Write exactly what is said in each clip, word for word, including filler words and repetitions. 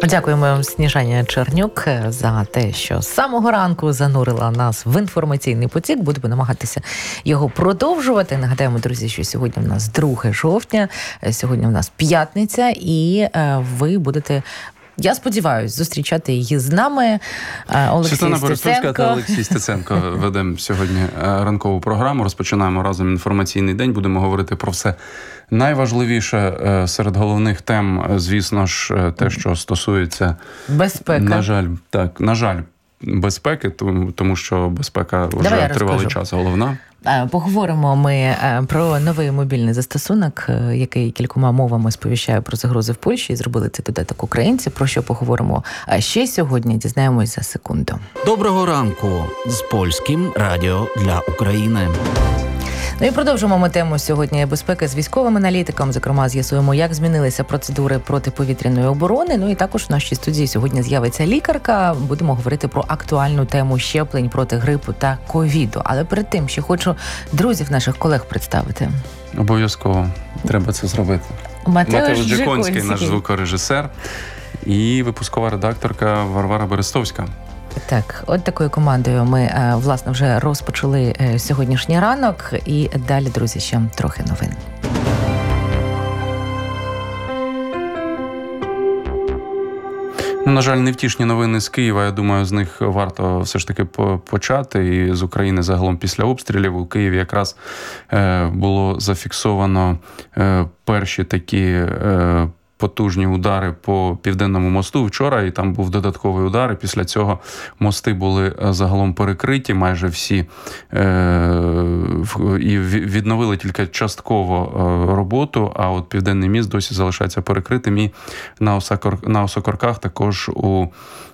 Дякуємо вам, Сніжаня Чернюк, за те, що з самого ранку занурила нас в інформаційний потік. Будемо намагатися його продовжувати. Нагадаємо, друзі, що сьогодні в нас друге жовтня, сьогодні в нас п'ятниця, і ви будете... Я сподіваюся, зустрічати її з нами. Олексій Світлана Борисовська та Стеценко. Олексій Стеценко ведемо сьогодні ранкову програму. Розпочинаємо разом інформаційний день. Будемо говорити про все найважливіше. Серед головних тем, звісно ж, те, що стосується... Безпека. На жаль, так, на жаль, безпеки, тому що безпека вже Давай тривалий час головна. Поговоримо ми про новий мобільний застосунок, який кількома мовами сповіщає про загрози в Польщі. І зробили це додаток українці. Про що поговоримо ще сьогодні, дізнаємось за секунду. Доброго ранку з Польським радіо для України. Ну і продовжимо ми тему сьогодні безпеки з військовим аналітиком. Зокрема, з'ясуємо, як змінилися процедури протиповітряної оборони. Ну і також в нашій студії сьогодні з'явиться лікарка. Будемо говорити про актуальну тему щеплень проти грипу та ковіду. Але перед тим, ще хочу друзів наших колег представити. Обов'язково треба це зробити. Матеуш Джиконський, наш звукорежисер, і випускова редакторка Варвара Берестовська. Так, от такою командою ми, власне, вже розпочали сьогоднішній ранок. І далі, друзі, ще трохи новин. Ну, на жаль, невтішні новини з Києва. Я думаю, з них варто все ж таки почати. І з України загалом після обстрілів у Києві якраз було зафіксовано перші такі потужні удари по Південному мосту вчора, і там був додатковий удар, і після цього мости були загалом перекриті, майже всі, і відновили тільки частково роботу, а от Південний міст досі залишається перекритим, і на Осокорках також у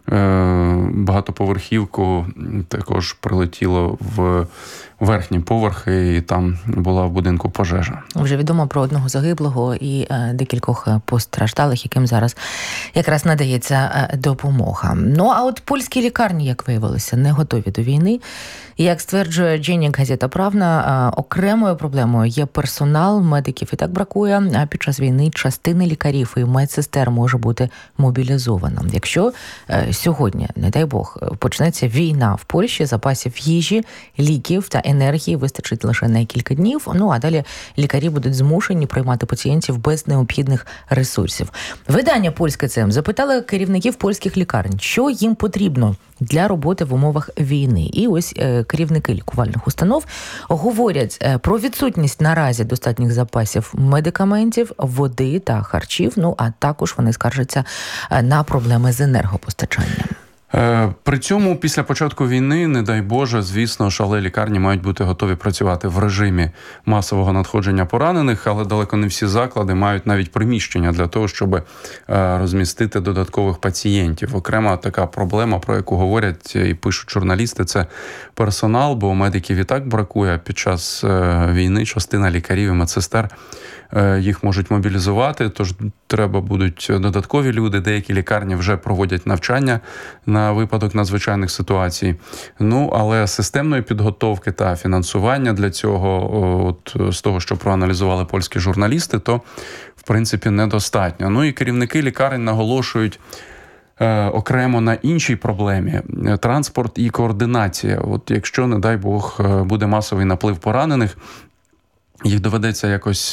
багатоповерхівку також прилетіло в верхні поверхи, і там була в будинку пожежа. Вже відомо про одного загиблого і е, декількох постраждалих, яким зараз якраз надається е, допомога. Ну, а от польські лікарні, як виявилося, не готові до війни. І, як стверджує Dziennik Газета Правна, е, окремою проблемою є персонал, медиків і так бракує, а під час війни частини лікарів і медсестер може бути мобілізовано. Якщо е, сьогодні, не дай Бог, почнеться війна в Польщі, запасів їжі, ліків та енергії вистачить лише на кілька днів, ну а далі лікарі будуть змушені приймати пацієнтів без необхідних ресурсів. Видання «Польське ЦМ» запитало керівників польських лікарень, що їм потрібно для роботи в умовах війни. І ось е, керівники лікувальних установ говорять е, про відсутність наразі достатніх запасів медикаментів, води та харчів, ну а також вони скаржаться е, на проблеми з енергопостачанням. При цьому після початку війни, не дай Боже, звісно ж, але лікарні мають бути готові працювати в режимі масового надходження поранених, але далеко не всі заклади мають навіть приміщення для того, щоб розмістити додаткових пацієнтів. Окрема така проблема, про яку говорять і пишуть журналісти, це персонал, бо медиків і так бракує. Під час війни частина лікарів і медсестер їх можуть мобілізувати, тож треба будуть додаткові люди. Деякі лікарні вже проводять навчання на випадок надзвичайних ситуацій. Ну, але системної підготовки та фінансування для цього, от з того, що проаналізували польські журналісти, то, в принципі, недостатньо. Ну і керівники лікарень наголошують окремо на іншій проблемі – транспорт і координація. От якщо, не дай Бог, буде масовий наплив поранених, їх доведеться якось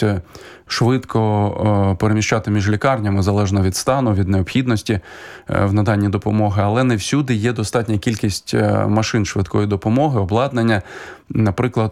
швидко переміщати між лікарнями, залежно від стану, від необхідності в наданні допомоги. Але не всюди є достатня кількість машин швидкої допомоги, обладнання. Наприклад,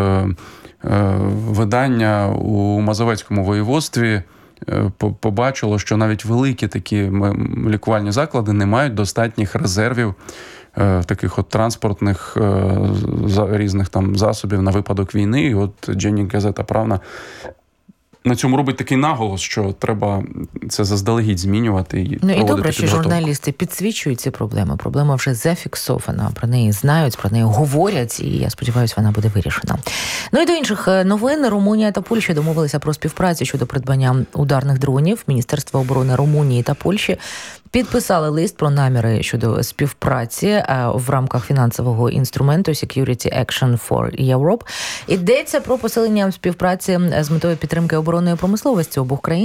видання у Мазовецькому воєводстві побачило, що навіть великі такі лікувальні заклади не мають достатніх резервів таких от транспортних різних там засобів на випадок війни. І от Dziennik Газета Правна на цьому робить такий наголос, що треба це заздалегідь змінювати і ну, і добре, підготовку. що журналісти підсвічують ці проблеми. Проблема вже зафіксована, про неї знають, про неї говорять, і я сподіваюся, вона буде вирішена. Ну і до інших новин. Румунія та Польща домовилися про співпрацю щодо придбання ударних дронів. Міністерство оборони Румунії та Польщі підписали лист про наміри щодо співпраці в рамках фінансового інструменту Security Action for Europe. Йдеться про посилення співпраці з метою підтримки оборонної промисловості обох країн.